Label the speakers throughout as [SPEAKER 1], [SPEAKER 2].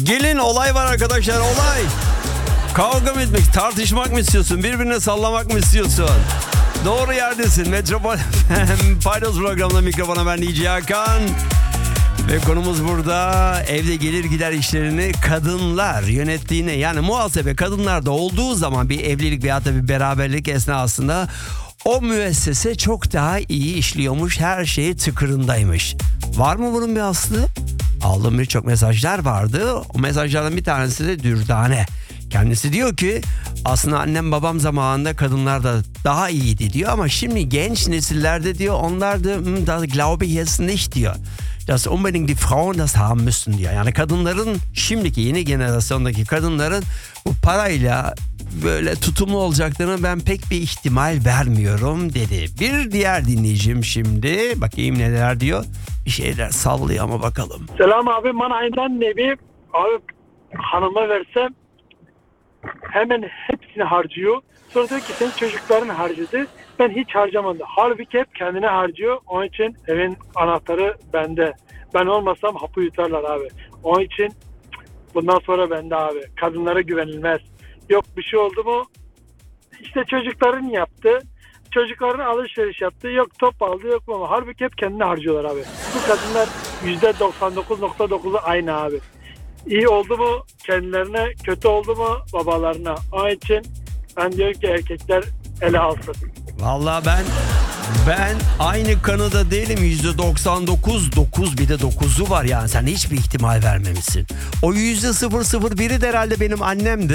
[SPEAKER 1] Gelin, olay var arkadaşlar, olay. Kavga mı etmek, tartışmak mı istiyorsun? Birbirine sallamak mı istiyorsun? Doğru yerdesin. Metropol Paydos programında mikrofona ben DJ Hakan. Ve konumuz burada evde gelir gider işlerini kadınlar yönettiğine, yani muhasebe kadınlarda olduğu zaman bir evlilik veya da bir beraberlik esnasında o müessese çok daha iyi işliyormuş, her şey tıkırındaymış. Var mı bunun bir aslı? Aldığım birçok mesajlar vardı. O mesajlardan bir tanesi de Dürdane. Kendisi diyor ki aslında annem babam zamanında kadınlar da daha iyiydi diyor ama şimdi genç nesillerde diyor onlar da das glaube ich jetzt nicht diyor. Dass unbedingt die Frauen das haben müssen diyor. Yani kadınların, şimdiki yeni jenerasyondaki kadınların bu parayla böyle tutumlu olacaklarını ben pek bir ihtimal vermiyorum dedi. Bir diğer dinleyicim şimdi, bakayım neler diyor. Bir şeyler sallıyor ama bakalım.
[SPEAKER 2] Selam abi, bana aynen nebi abi hanıma versem hemen hepsini harcıyor. Sonra diyor ki senin çocukların harcadı. Ben hiç harcamadım. Halbuki hep kendine harcıyor. Onun için evin anahtarı bende. Ben olmasam hapı yutarlar abi. Onun için bundan sonra bende abi. Kadınlara güvenilmez. Yok bir şey oldu mu? İşte çocukların yaptı. Çocukların alışveriş yaptı. Yok top aldı, yok ama. Halbuki hep kendine harcıyorlar abi. Bu kadınlar %99.9'u aynı abi. İyi oldu mu kendilerine, kötü oldu mu babalarına. Onun için ben diyorum ki erkekler ele alsın.
[SPEAKER 1] Vallahi ben aynı kanıda değilim. %99.9 bir de 9'u var yani, sen hiçbir ihtimal vermemişsin. O %001'i de herhalde benim annemdi.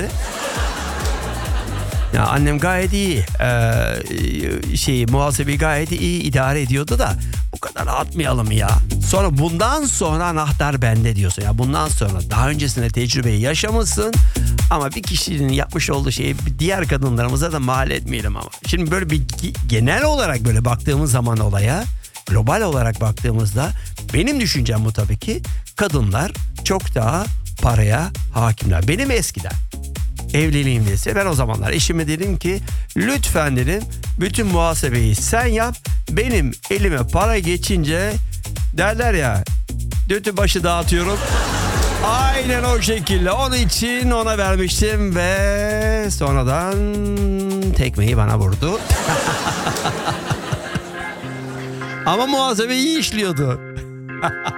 [SPEAKER 1] Ya annem gayet iyi muhasebeyi gayet iyi idare ediyordu da bu kadar atmayalım ya. Sonra bundan sonra anahtar bende diyorsun. Ya bundan sonra, daha öncesinde tecrübeyi yaşamışsın ama bir kişinin yapmış olduğu şeyi diğer kadınlarımıza da mal etmeyelim ama. Şimdi böyle bir genel olarak böyle baktığımız zaman olaya, global olarak baktığımızda benim düşüncem bu tabii ki, kadınlar çok daha paraya hakimler. Benim eskiden evliliğimdeyse ben o zamanlar eşime dedim ki lütfen dedim bütün muhasebeyi sen yap, benim elime para geçince derler ya dötü başı dağıtıyorum. Aynen o şekilde, onun için ona vermiştim ve sonradan tekmeyi bana vurdu. Ama muhasebe iyi işliyordu.